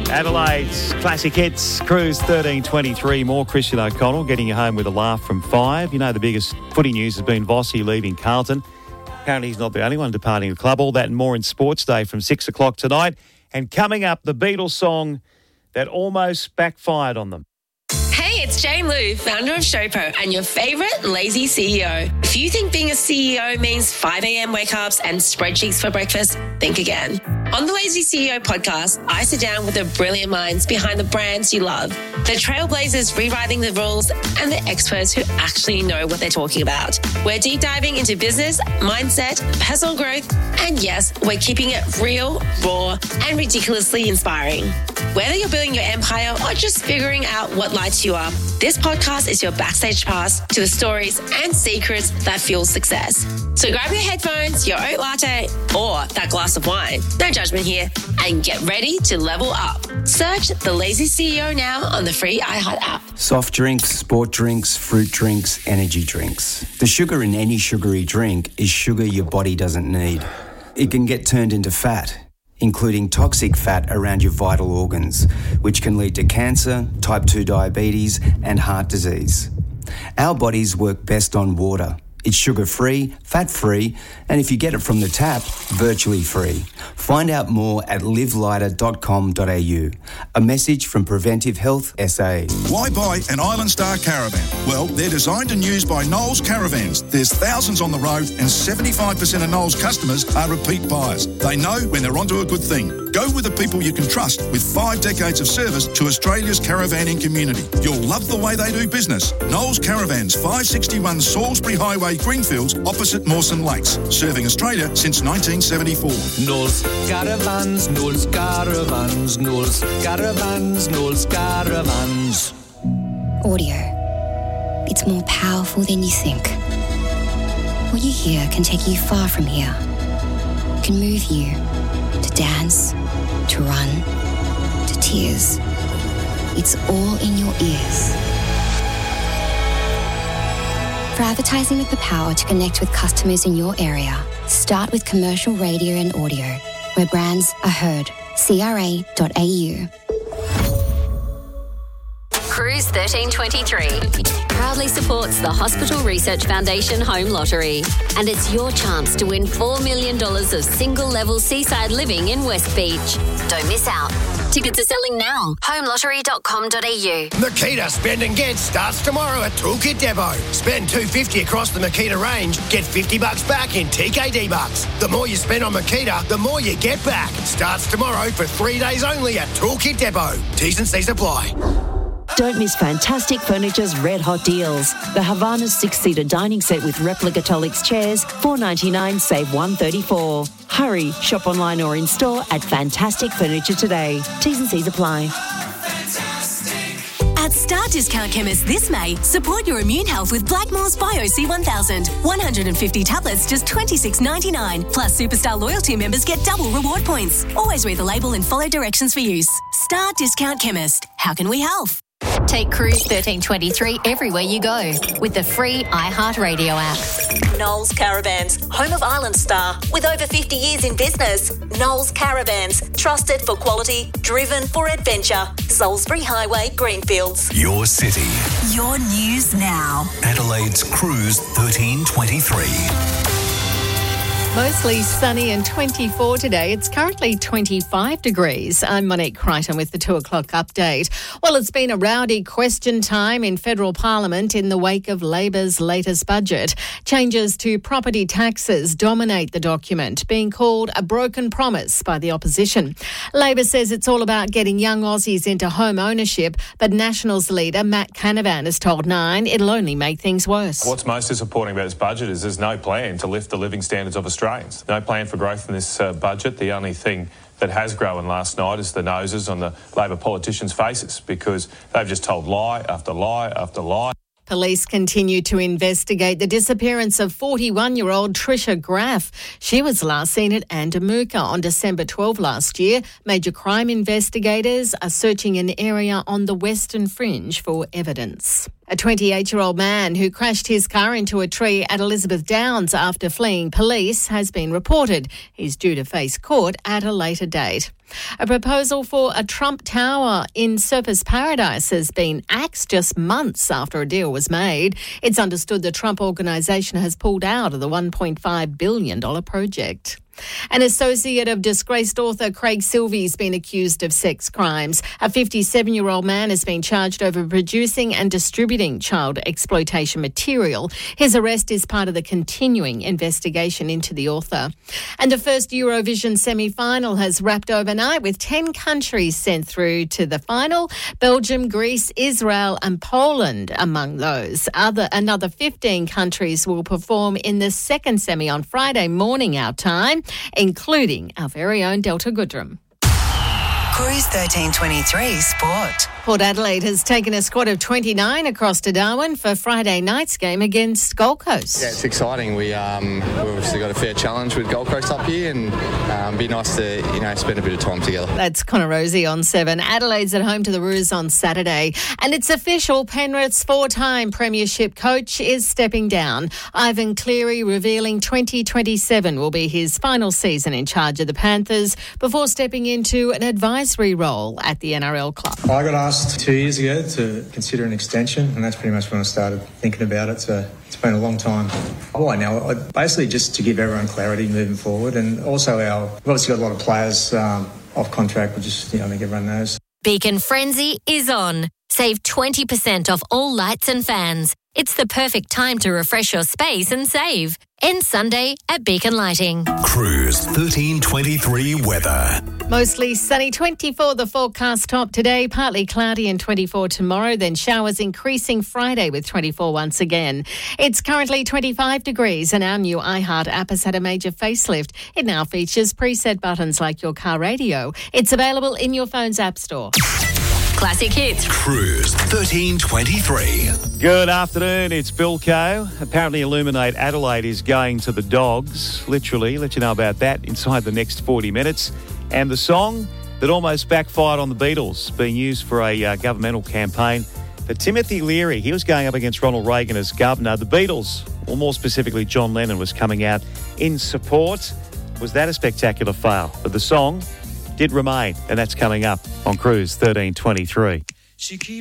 Adelaide's classic hits, Cruise 1323. More Christian O'Connell getting you home with a laugh from 5. You know the biggest footy news has been Vossi leaving Carlton. Apparently he's not the only one departing the club. All that and more in Sports Day from 6 o'clock tonight. And coming up, the Beatles song that almost backfired on them. Hey, it's Jane Lou, founder of Showpo and your favourite lazy CEO. If you think being a CEO means 5 a.m. wake-ups and spreadsheets for breakfast, think again. On the Lazy CEO podcast, I sit down with the brilliant minds behind the brands you love, the trailblazers rewriting the rules, and the experts who actually know what they're talking about. We're deep diving into business, mindset, personal growth, and yes, we're keeping it real, raw, and ridiculously inspiring. Whether you're building your empire or just figuring out what lights you up, this podcast is your backstage pass to the stories and secrets that fuel success. So grab your headphones, your oat latte, or that glass of wine. No judgment here. And get ready to level up. Search The Lazy CEO now on the free iHeart app. Soft drinks, sport drinks, fruit drinks, energy drinks. The sugar in any sugary drink is sugar your body doesn't need. It can get turned into fat, including toxic fat around your vital organs, which can lead to cancer, type 2 diabetes, and heart disease. Our bodies work best on water. It's sugar-free, fat-free, and if you get it from the tap, virtually free. Find out more at livelighter.com.au. A message from Preventive Health SA. Why buy an Island Star caravan? Well, they're designed and used by Knowles Caravans. There's thousands on the road and 75% of Knowles customers are repeat buyers. They know when they're onto a good thing. Go with the people you can trust with 5 decades of service to Australia's caravanning community. You'll love the way they do business. Knowles Caravans, 561 Salisbury Highway, Greenfields, opposite Mawson Lakes, serving Australia since 1974. Knowles Caravans, Knowles Caravans, Knowles Caravans, Knowles Caravans. Audio. It's more powerful than you think. What you hear can take you far from here. It can move you to dance, to run, to tears. It's all in your ears. For advertising with the power to connect with customers in your area, start with commercial radio and audio, where brands are heard. CRA.au. Cruise 1323 proudly supports the Hospital Research Foundation Home Lottery. And it's your chance to win $4 million of single-level seaside living in West Beach. Don't miss out. Tickets are selling now. Homelottery.com.au. Makita Spend and Get starts tomorrow at Toolkit Depot. Spend $250 across the Makita range, get $50 back in TKD bucks. The more you spend on Makita, the more you get back. Starts tomorrow for 3 days only at Toolkit Depot. T's and C's apply. Don't miss Fantastic Furniture's red hot deals. The Havana 6-seater dining set with replica Tolix chairs, $4.99, save $134. Hurry, shop online or in store at Fantastic Furniture today. T's and C's apply. At Star Discount Chemist this May, support your immune health with Blackmore's Bio C1000. 150 tablets, just $26.99. Plus, Superstar loyalty members get double reward points. Always read the label and follow directions for use. Star Discount Chemist. How can we help? Take Cruise 1323 everywhere you go with the free iHeartRadio app. Knowles Caravans, home of Island Star, with over 50 years in business. Knowles Caravans, trusted for quality, driven for adventure. Salisbury Highway, Greenfields. Your city. Your news now. Adelaide's Cruise 1323. Mostly sunny and 24 today. It's currently 25 degrees. I'm Monique Crichton with the 2 o'clock update. Well, it's been a rowdy question time in federal parliament in the wake of Labor's latest budget. Changes to property taxes dominate the document, being called a broken promise by the opposition. Labor says it's all about getting young Aussies into home ownership, but Nationals leader Matt Canavan has told Nine it'll only make things worse. What's most disappointing about this budget is there's no plan to lift the living standards of Australians. No plan for growth in this budget. The only thing that has grown last night is the noses on the Labor politicians' faces, because they've just told lie after lie after lie. Police continue to investigate the disappearance of 41-year-old Trisha Graff. She was last seen at Andamuka on December 12 last year. Major crime investigators are searching an area on the Western Fringe for evidence. A 28-year-old man who crashed his car into a tree at Elizabeth Downs after fleeing police has been reported. He's due to face court at a later date. A proposal for a Trump Tower in Surfers Paradise has been axed just months after a deal was made. It's understood the Trump organisation has pulled out of the $1.5 billion project. An associate of disgraced author Craig Silvey has been accused of sex crimes. A 57-year-old man has been charged over producing and distributing child exploitation material. His arrest is part of the continuing investigation into the author. And the first Eurovision semi-final has wrapped overnight with 10 countries sent through to the final. Belgium, Greece, Israel and Poland among those. Another 15 countries will perform in the second semi on Friday morning our time, including our very own Delta Goodrum. Cruise 1323 Sport. Port Adelaide has taken a squad of 29 across to Darwin for Friday night's game against Gold Coast. Yeah, it's exciting. We've obviously got a fair challenge with Gold Coast up here, and be nice to spend a bit of time together. That's Connor Rosie on 7. Adelaide's at home to the Roos on Saturday, and it's official. Penrith's 4-time premiership coach is stepping down. Ivan Cleary revealing 2027 will be his final season in charge of the Panthers before stepping into an advisory role at the NRL club. I got asked 2 years ago to consider an extension, and that's pretty much when I started thinking about it. So it's been a long time. Why now? Basically just to give everyone clarity moving forward, and also we've obviously got a lot of players off contract, which is, I think everyone knows. Beacon Frenzy is on. Save 20% off all lights and fans. It's the perfect time to refresh your space and save. End Sunday at Beacon Lighting. Cruise 1323 weather. Mostly sunny, 24 the forecast top today, partly cloudy and 24 tomorrow, then showers increasing Friday with 24 once again. It's currently 25 degrees and our new iHeart app has had a major facelift. It now features preset buttons like your car radio. It's available in your phone's app store. Classic hits. Cruise 1323. Good afternoon, it's Bill Coe. Apparently Illuminate Adelaide is going to the dogs, literally. Let you know about that inside the next 40 minutes. And the song that almost backfired on the Beatles, being used for a governmental campaign. For Timothy Leary, he was going up against Ronald Reagan as governor. The Beatles, or more specifically John Lennon, was coming out in support. Was that a spectacular fail? But the song did remain, and that's coming up on Cruise 1323.